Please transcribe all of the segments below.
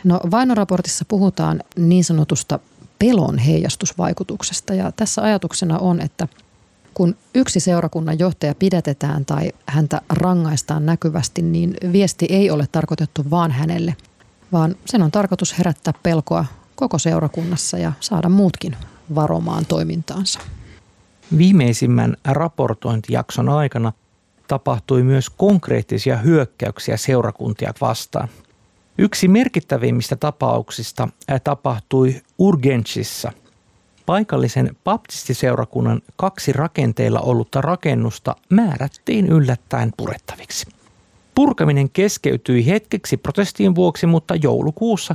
No, vainoraportissa puhutaan niin sanotusta pelon heijastusvaikutuksesta ja tässä ajatuksena on, että kun yksi seurakunnan johtaja pidätetään tai häntä rangaistaan näkyvästi, niin viesti ei ole tarkoitettu vaan hänelle, vaan sen on tarkoitus herättää pelkoa koko seurakunnassa ja saada muutkin varomaan toimintaansa. Viimeisimmän raportointijakson aikana tapahtui myös konkreettisia hyökkäyksiä seurakuntia vastaan. Yksi merkittävimmistä tapauksista tapahtui Urgenchissa. Paikallisen baptistiseurakunnan 2 rakenteilla ollutta rakennusta määrättiin yllättäen purettaviksi. Purkaminen keskeytyi hetkeksi protestien vuoksi, mutta joulukuussa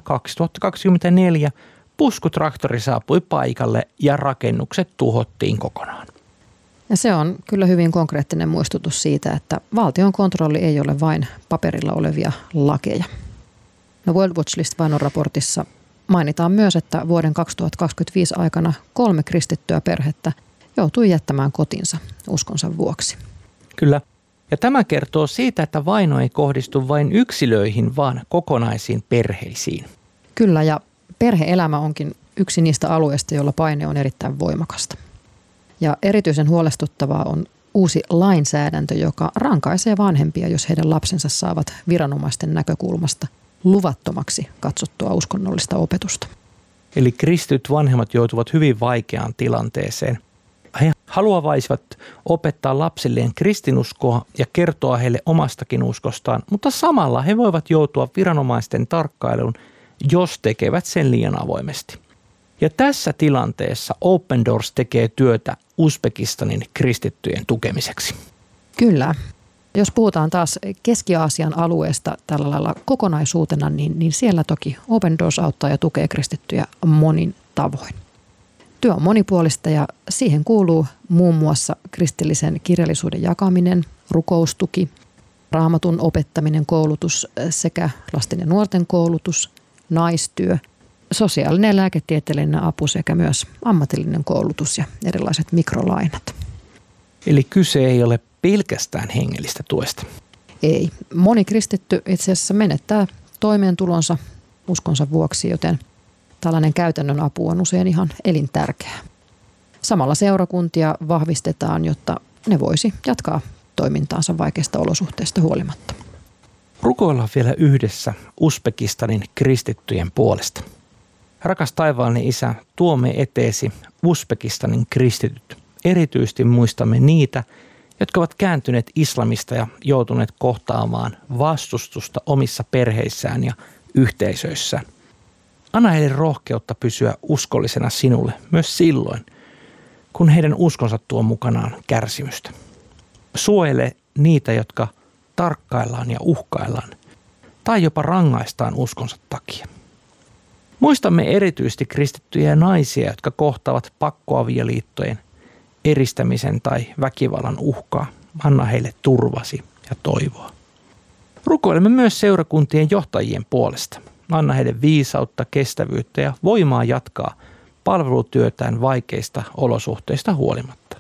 2024 puskutraktori saapui paikalle ja rakennukset tuhottiin kokonaan. Ja se on kyllä hyvin konkreettinen muistutus siitä, että valtion kontrolli ei ole vain paperilla olevia lakeja. No, World Watch List-vainoraportissa mainitaan myös, että vuoden 2025 aikana 3 kristittyä perhettä joutui jättämään kotinsa uskonsa vuoksi. Kyllä. Ja tämä kertoo siitä, että vaino ei kohdistu vain yksilöihin, vaan kokonaisiin perheisiin. Kyllä, ja perhe-elämä onkin yksi niistä alueista, joilla paine on erittäin voimakasta. Ja erityisen huolestuttavaa on uusi lainsäädäntö, joka rankaisee vanhempia, jos heidän lapsensa saavat viranomaisten näkökulmasta luvattomaksi katsottua uskonnollista opetusta. Eli kristityt vanhemmat joutuvat hyvin vaikeaan tilanteeseen. He haluaisivat opettaa lapsilleen kristinuskoa ja kertoa heille omastakin uskostaan, mutta samalla he voivat joutua viranomaisten tarkkailuun, jos tekevät sen liian avoimesti. Ja tässä tilanteessa Open Doors tekee työtä Uzbekistanin kristittyjen tukemiseksi. Kyllä. Jos puhutaan taas Keski-Aasian alueesta tällä lailla kokonaisuutena, niin siellä toki Open Doors auttaa ja tukee kristittyjä monin tavoin. Työ on monipuolista ja siihen kuuluu muun muassa kristillisen kirjallisuuden jakaminen, rukoustuki, raamatun opettaminen, koulutus sekä lasten ja nuorten koulutus, naistyö, sosiaalinen ja lääketieteellinen apu sekä myös ammatillinen koulutus ja erilaiset mikrolainat. Eli kyse ei ole pelkästään hengellistä tuesta. Ei. Moni kristitty itse asiassa menettää toimeentulonsa uskonsa vuoksi, joten tällainen käytännön apu on usein ihan elintärkeää. Samalla seurakuntia vahvistetaan, jotta ne voisi jatkaa toimintaansa vaikeista olosuhteista huolimatta. Rukoillaan vielä yhdessä Uzbekistanin kristittyjen puolesta. Rakas taivaallinen Isä, tuomme eteesi Uzbekistanin kristityt. Erityisesti muistamme niitä, jotka ovat kääntyneet islamista ja joutuneet kohtaamaan vastustusta omissa perheissään ja yhteisöissään. Anna heille rohkeutta pysyä uskollisena sinulle myös silloin, kun heidän uskonsa tuo mukanaan kärsimystä. Suojele niitä, jotka tarkkaillaan ja uhkaillaan tai jopa rangaistaan uskonsa takia. Muistamme erityisesti kristittyjä naisia, jotka kohtaavat pakkoavioliittojen, eristämisen tai väkivallan uhkaa. Anna heille turvasi ja toivoa. Rukoilemme myös seurakuntien johtajien puolesta. Anna heille viisautta, kestävyyttä ja voimaa jatkaa palvelutyötään vaikeista olosuhteista huolimatta.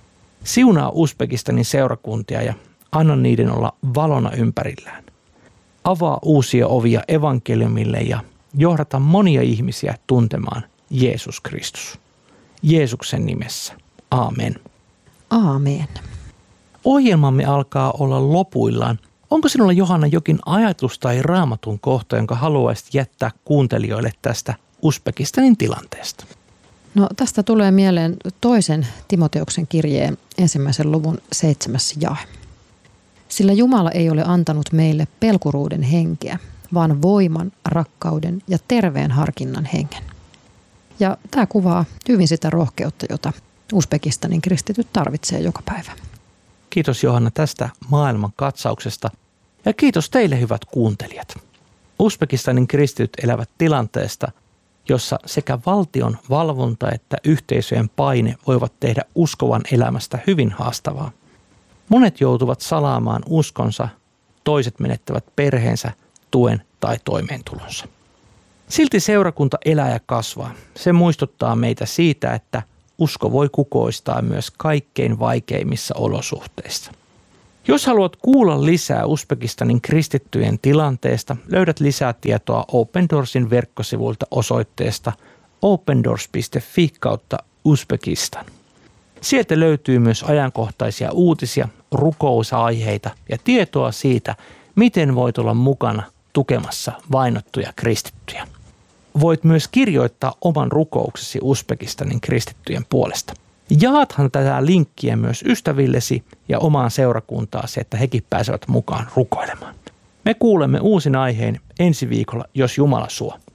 Siunaa Uzbekistanin seurakuntia ja anna niiden olla valona ympärillään. Avaa uusia ovia evankeliumille ja johdata monia ihmisiä tuntemaan Jeesus Kristus. Jeesuksen nimessä. Aamen. Aamen. Ohjelmamme alkaa olla lopuillaan. Onko sinulla, Johanna, jokin ajatus tai raamatun kohta, jonka haluaisit jättää kuuntelijoille tästä Uzbekistanin tilanteesta? No, tästä tulee mieleen 2. Timoteuksen kirjeen 1. luvun 7. jae. Sillä Jumala ei ole antanut meille pelkuruuden henkeä, vaan voiman, rakkauden ja terveen harkinnan hengen. Ja tämä kuvaa hyvin sitä rohkeutta, jota Uzbekistanin kristityt tarvitsee joka päivä. Kiitos, Johanna, tästä maailman katsauksesta ja kiitos teille, hyvät kuuntelijat. Uzbekistanin kristityt elävät tilanteesta, jossa sekä valtion valvonta että yhteisöjen paine voivat tehdä uskovan elämästä hyvin haastavaa. Monet joutuvat salaamaan uskonsa, toiset menettävät perheensä, tuen tai toimeentulonsa. Silti seurakunta elää ja kasvaa. Se muistuttaa meitä siitä, että usko voi kukoistaa myös kaikkein vaikeimmissa olosuhteissa. Jos haluat kuulla lisää Uzbekistanin kristittyjen tilanteesta, löydät lisää tietoa Open Doorsin verkkosivuilta osoitteesta opendoors.fi/Uzbekistan. Sieltä löytyy myös ajankohtaisia uutisia, rukousaiheita ja tietoa siitä, miten voit olla mukana tukemassa vainottuja kristittyjä. Voit myös kirjoittaa oman rukouksesi Uzbekistanin kristittyjen puolesta. Jaathan tätä linkkiä myös ystävillesi ja omaan seurakuntaasi, että hekin pääsevät mukaan rukoilemaan. Me kuulemme uusin aiheen ensi viikolla, jos Jumala suo.